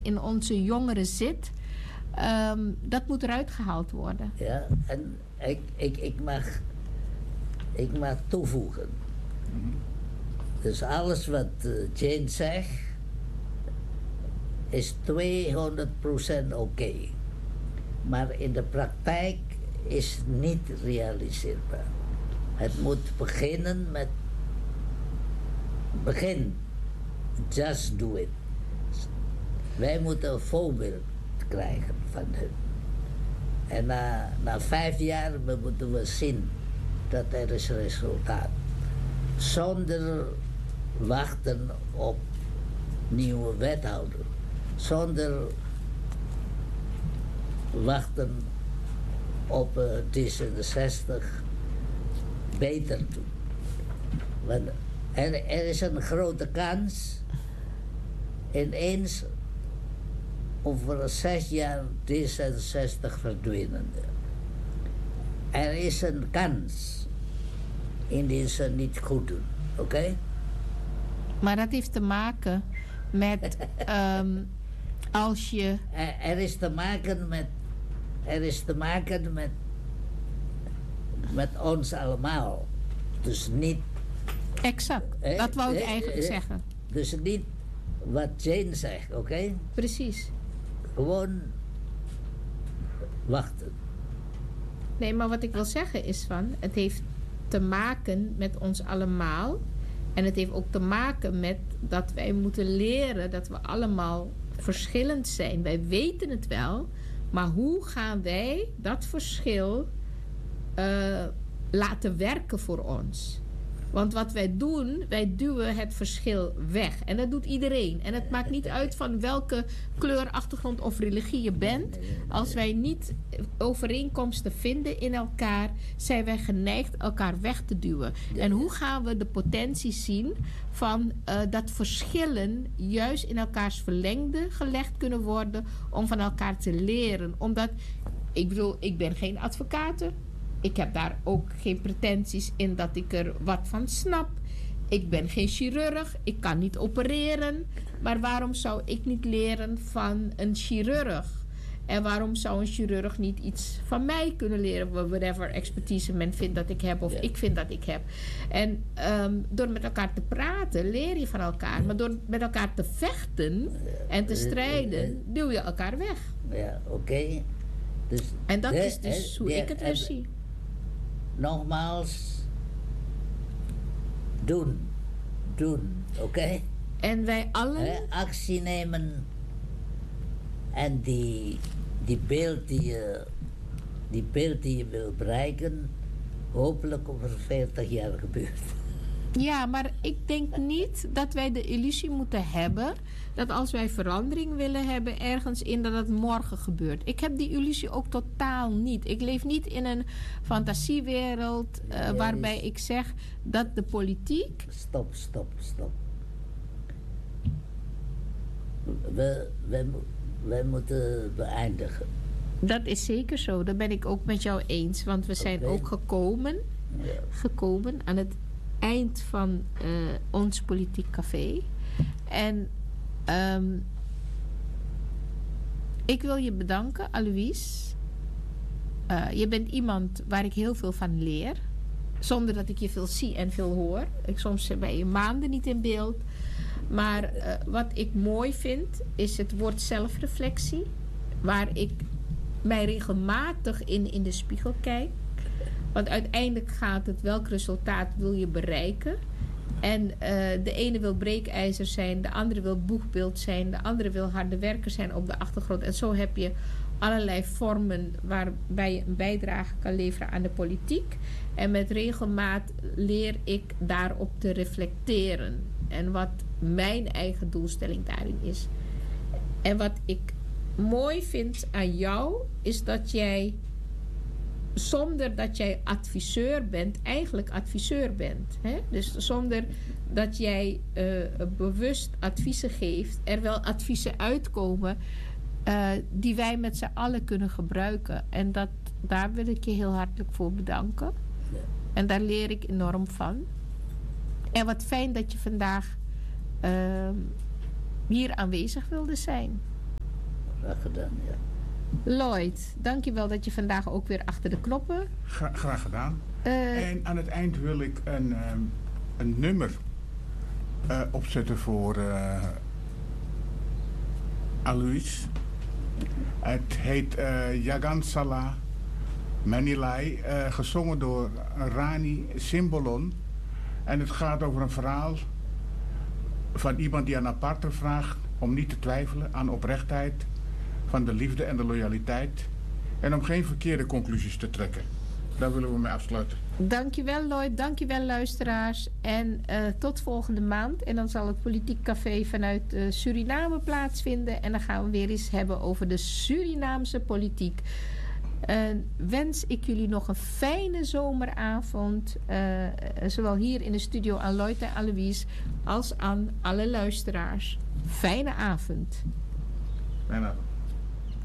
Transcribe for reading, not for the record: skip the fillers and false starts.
in onze jongeren zit, dat moet eruit gehaald worden. Ja, en ik mag toevoegen. Dus alles wat Jane zegt, is 200% oké. Maar in de praktijk is het niet realiseerbaar. Het moet beginnen met... Begin. Just do it. Wij moeten een voorbeeld krijgen van hun. En na 5 jaar moeten we zien dat er is resultaat. Zonder wachten op nieuwe wethouder. Zonder wachten op D66 beter doen. Want er is een grote kans ineens over 6 jaar D66 verdwijnen. Er is een kans indien ze niet goed doen. Oké? Maar dat heeft te maken met als je... Er is te maken met ons allemaal. Dus niet... Exact, dat wou ik eigenlijk zeggen. Dus niet wat Jane zegt, oké? Precies. Gewoon wachten. Nee, maar wat ik wil zeggen is van... het heeft te maken met ons allemaal. En het heeft ook te maken met dat wij moeten leren... dat we allemaal verschillend zijn. Wij weten het wel... maar hoe gaan wij dat verschil laten werken voor ons? Want wat wij doen, wij duwen het verschil weg. En dat doet iedereen. En het maakt niet uit van welke kleur, achtergrond of religie je bent. Als wij niet overeenkomsten vinden in elkaar... zijn wij geneigd elkaar weg te duwen. En hoe gaan we de potentie zien van dat verschillen... juist in elkaars verlengde gelegd kunnen worden... om van elkaar te leren. Omdat, ik bedoel, ik ben geen advocaat. Ik heb daar ook geen pretenties in dat ik er wat van snap. Ik ben geen chirurg, ik kan niet opereren. Maar waarom zou ik niet leren van een chirurg? En waarom zou een chirurg niet iets van mij kunnen leren? Whatever expertise men vindt dat ik heb of ik vind dat ik heb. En door met elkaar te praten leer je van elkaar. Maar door met elkaar te vechten en te strijden duw je elkaar weg. Ja, oké. Dus, en dat is dus hoe ik het weer zie. Nogmaals, doen, oké? En wij allen... actie nemen en die beeld die je wil bereiken, hopelijk over 40 jaar gebeurt. Ja, maar ik denk niet dat wij de illusie moeten hebben... dat als wij verandering willen hebben ergens in... dat het morgen gebeurt. Ik heb die illusie ook totaal niet. Ik leef niet in een fantasiewereld waarbij ik zeg dat de politiek... Stop. We moeten beëindigen. Dat is zeker zo. Dat ben ik ook met jou eens. Want we zijn ook gekomen aan het eind van ons politiek café. En ik wil je bedanken, Alois. Je bent iemand waar ik heel veel van leer. Zonder dat ik je veel zie en veel hoor. Soms ben je maanden niet in beeld. Maar wat ik mooi vind, is het woord zelfreflectie. Waar ik mij regelmatig in de spiegel kijk. Want uiteindelijk gaat het welk resultaat wil je bereiken. En de ene wil breekijzer zijn, de andere wil boegbeeld zijn, de andere wil harde werker zijn op de achtergrond. En zo heb je allerlei vormen waarbij je een bijdrage kan leveren aan de politiek. En met regelmaat leer ik daarop te reflecteren. En wat mijn eigen doelstelling daarin is. En wat ik mooi vind aan jou, is dat jij... zonder dat jij adviseur bent, eigenlijk adviseur bent. Hè? Dus zonder dat jij bewust adviezen geeft, er wel adviezen uitkomen die wij met z'n allen kunnen gebruiken. En daar wil ik je heel hartelijk voor bedanken. Ja. En daar leer ik enorm van. En wat fijn dat je vandaag hier aanwezig wilde zijn. Graag gedaan, ja. Lloyd, dankjewel dat je vandaag ook weer achter de knoppen... Graag gedaan. En aan het eind wil ik een nummer opzetten voor Alois. Het heet Yagan Salah Manilai, gezongen door Rani Simbolon. En het gaat over een verhaal van iemand die aan een partner vraagt om niet te twijfelen aan oprechtheid van de liefde en de loyaliteit en om geen verkeerde conclusies te trekken. Daar willen we mee afsluiten. Dankjewel Lloyd, dankjewel luisteraars. En tot volgende maand. En dan zal het Politiek Café vanuit Suriname plaatsvinden. En dan gaan we weer eens hebben over de Surinaamse politiek. Wens ik jullie nog een fijne zomeravond. Zowel hier in de studio aan Lloyd en Alois als aan alle luisteraars. Fijne avond. Fijne avond.